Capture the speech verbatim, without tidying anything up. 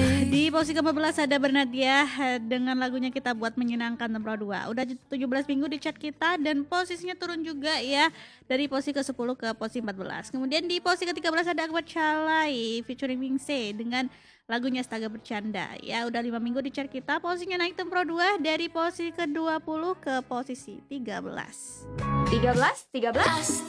Di posisi ke empat belas ada Bernadia dengan lagunya Kita Buat Menyenangkan Tempro dua. Udah tujuh belas minggu di chart kita dan posisinya turun juga ya, dari posisi ke sepuluh ke posisi empat belas. Kemudian di posisi ke tiga belas ada Akbar Calai featuring Wingse dengan lagunya Astaga Bercanda. Ya udah lima minggu di chart kita, posisinya naik Tempro dua dari posisi ke dua puluh ke posisi tiga belas. tiga belas, tiga belas.